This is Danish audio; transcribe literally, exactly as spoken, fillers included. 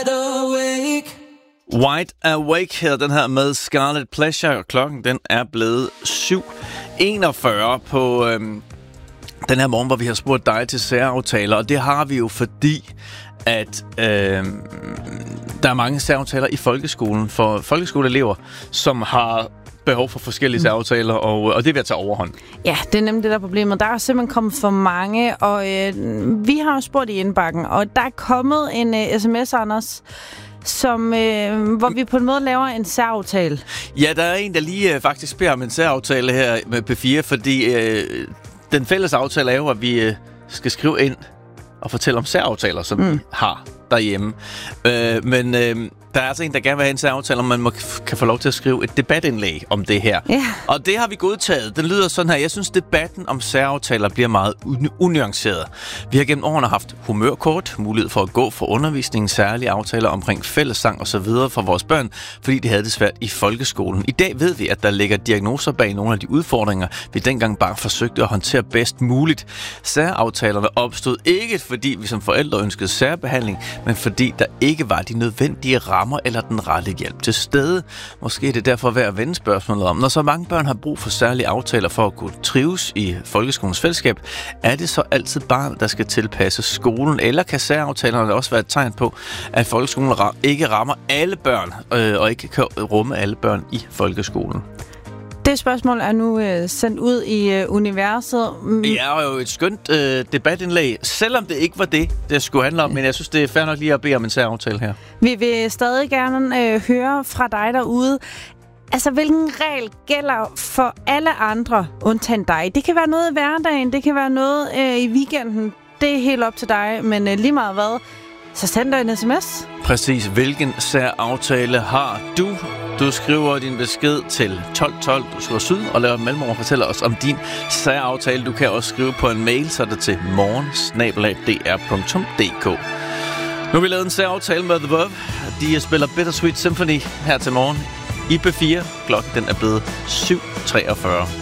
Wide Awake her, den her med Scarlet Pleasure, og klokken den er blevet syv enogfyrre på øhm, den her morgen, hvor vi har spurgt dig til særaftaler, og det har vi jo fordi, at øhm, der er mange særaftaler i folkeskolen for folkeskoleelever, som har behov for forskellige mm. særaftaler, og, og det er ved at tage overhånd. Ja, det er nemlig det der problemet. Der er simpelthen kommet for mange, og øh, vi har jo spurgt i indbakken, og der er kommet en øh, sms, Anders, som, øh, hvor vi på en måde laver en særaftale. Ja, der er en, der lige øh, faktisk beder om en særaftale her med P fire, fordi øh, den fælles aftale er jo, at vi øh, skal skrive ind og fortælle om særaftaler, som mm. vi har derhjemme. Øh, men øh, der er altså en, der gerne vil have en særaftale, om man må, kan få lov til at skrive et debatindlæg om det her. Yeah. Og det har vi godtaget. Den lyder sådan her. Jeg synes, debatten om særaftaler bliver meget un- unuanceret. Vi har gennem årene haft humørkort, mulighed for at gå for undervisning, særlige aftaler omkring fællessang osv. for vores børn, fordi de havde det svært i folkeskolen. I dag ved vi, at der ligger diagnoser bag nogle af de udfordringer, vi dengang bare forsøgte at håndtere bedst muligt. Særaftalerne opstod ikke, fordi vi som forældre ønskede særbehandling, men fordi der ikke var de nødvendige rammer eller den rette hjælp til stede. Måske er det derfor værd at vende spørgsmålet om. Når så mange børn har brug for særlige aftaler for at kunne trives i folkeskolens fællesskab, er det så altid barn, der skal tilpasse skolen? Eller kan særaftalerne også være et tegn på, at folkeskolen ikke rammer alle børn, øh, og ikke kan rumme alle børn i folkeskolen? Det spørgsmål er nu øh, sendt ud i øh, universet. Mm. Det er jo et skønt øh, debatindlæg, selvom det ikke var det, det skulle handle om. Men jeg synes, det er fair nok lige at bede om en særaftale her. Vi vil stadig gerne øh, høre fra dig derude. Altså, hvilken regel gælder for alle andre, undtagen dig? Det kan være noget i hverdagen, det kan være noget øh, i weekenden. Det er helt op til dig, men øh, lige meget hvad, så send dig en sms. Præcis. Hvilken særaftale har du? Du skriver din besked til tolv tolv, du skriver syd, og laver et mellemrum og fortæller os om din særaftale. Du kan også skrive på en mail, så er det til morgen snabel-a d r punktum d k. Nu har vi lavet en særaftale med The Verve. De spiller Bittersweet Symphony her til morgen i P fire. Klokken den er blevet syv treogfyrre.